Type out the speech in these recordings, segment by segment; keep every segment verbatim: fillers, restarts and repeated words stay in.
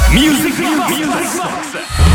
Music Box.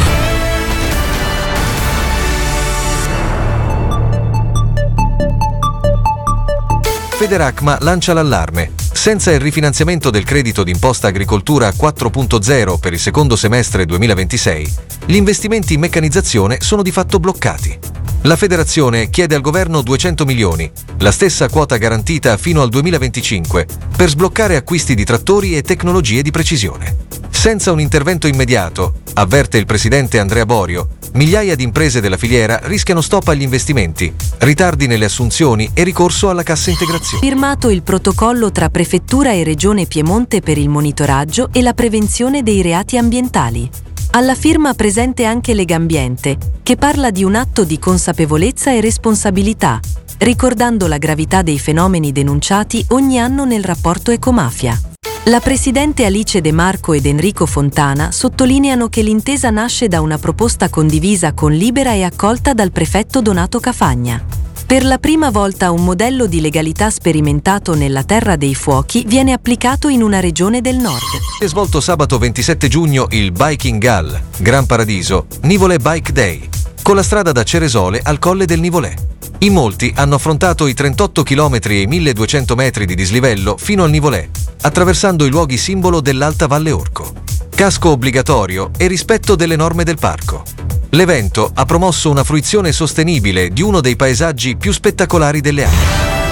Federacma lancia l'allarme. Senza il rifinanziamento del credito d'imposta agricoltura quattro punto zero per il secondo semestre duemilaventisei, gli investimenti in meccanizzazione sono di fatto bloccati. La federazione chiede al governo duecento milioni, la stessa quota garantita fino al duemilaventicinque, per sbloccare acquisti di trattori e tecnologie di precisione. Senza un intervento immediato, avverte il presidente Andrea Borio, migliaia di imprese della filiera rischiano stop agli investimenti, ritardi nelle assunzioni e ricorso alla cassa integrazione. Firmato il protocollo tra Prefettura e Regione Piemonte per il monitoraggio e la prevenzione dei reati ambientali. Alla firma presente anche Legambiente, che parla di un atto di consapevolezza e responsabilità, ricordando la gravità dei fenomeni denunciati ogni anno nel rapporto Ecomafia. La presidente Alice De Marco ed Enrico Fontana sottolineano che l'intesa nasce da una proposta condivisa con Libera e accolta dal prefetto Donato Cafagna. Per la prima volta un modello di legalità sperimentato nella Terra dei Fuochi viene applicato in una regione del nord. È svolto sabato ventisette giugno il Biking Gall, Gran Paradiso, Nivole Bike Day, con la strada da Ceresole al Colle del Nivolè. In molti hanno affrontato i trentotto chilometri e i milleduecento metri di dislivello fino al Nivolè, attraversando i luoghi simbolo dell'Alta Valle Orco. Casco obbligatorio e rispetto delle norme del parco. L'evento ha promosso una fruizione sostenibile di uno dei paesaggi più spettacolari delle Alpi.